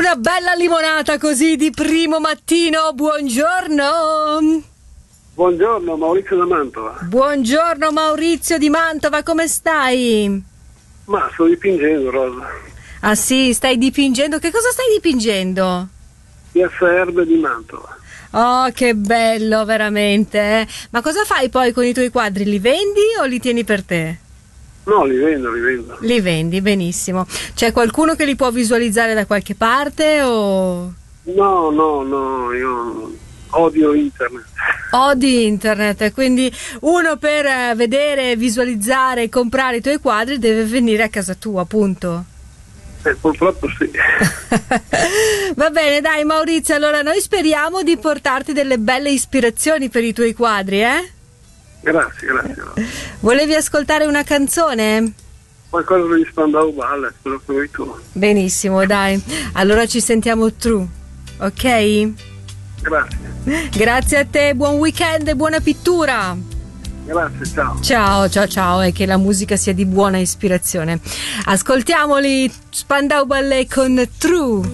Una bella limonata così di primo mattino. Buongiorno. Buongiorno, Maurizio da Mantova. Buongiorno Maurizio di Mantova, come stai? Ma sto dipingendo, Rosa. Ah sì, stai dipingendo? Che cosa stai dipingendo? Piazza Erbe di Mantova. Oh, che bello, veramente. Ma cosa fai poi con i tuoi quadri? Li vendi o li tieni per te? No, li vendo. Li vendi, benissimo. C'è qualcuno che li può visualizzare da qualche parte o... No, io odio internet. Odi internet, quindi uno per vedere, visualizzare, comprare i tuoi quadri deve venire a casa tua, appunto. Purtroppo sì. Va bene, dai Maurizio, allora noi speriamo di portarti delle belle ispirazioni per i tuoi quadri, eh? Grazie. Volevi ascoltare una canzone? Qualcosa di Spandau Ballet, quello che vuoi tu. Benissimo, dai. Allora ci sentiamo True, ok? Grazie. Grazie a te, buon weekend e buona pittura. Grazie, ciao. Ciao, e che la musica sia di buona ispirazione. Ascoltiamoli, Spandau Ballet con True.